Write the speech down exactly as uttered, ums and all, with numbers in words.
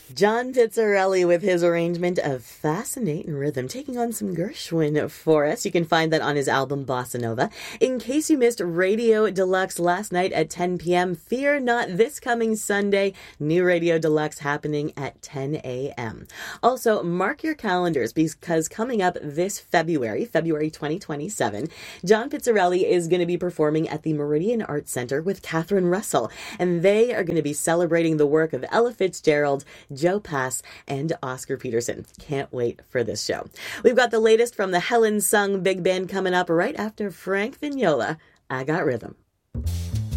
John Pizzarelli with his arrangement of Fascinating Rhythm, taking on some Gershwin for us. You can find that on his album Bossa Nova. In case you missed Radio Deluxe last night at ten p.m., fear not, this coming Sunday, new Radio Deluxe happening at ten a.m. Also, mark your calendars, because coming up this February, February twenty twenty-seven, John Pizzarelli is going to be performing at the Meridian Arts Center with Catherine Russell, and they are going to be celebrating the work of Ella Fitzgerald, Joe Pass, and Oscar Peterson. Can't wait for this show. We've got the latest from the Helen Sung Big Band coming up right after Frank Vignola. I Got Rhythm.